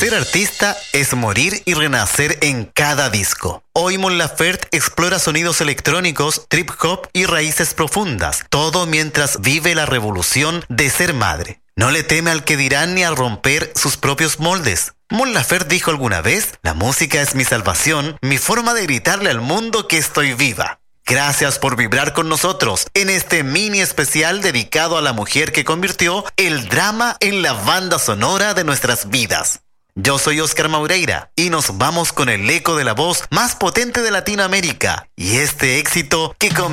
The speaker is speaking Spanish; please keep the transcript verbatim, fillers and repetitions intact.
Ser artista es morir y renacer en cada disco. Hoy Mon Laferte explora sonidos electrónicos, trip hop y raíces profundas, todo mientras vive la revolución de ser madre. No le teme al que dirán ni a romper sus propios moldes. Mon Laferte dijo alguna vez: la música es mi salvación, mi forma de gritarle al mundo que estoy viva. Gracias por vibrar con nosotros en este mini especial dedicado a la mujer que convirtió el drama en la banda sonora de nuestras vidas. Yo soy Oscar Maureira y nos vamos con el eco de la voz más potente de Latinoamérica y este éxito que comenzó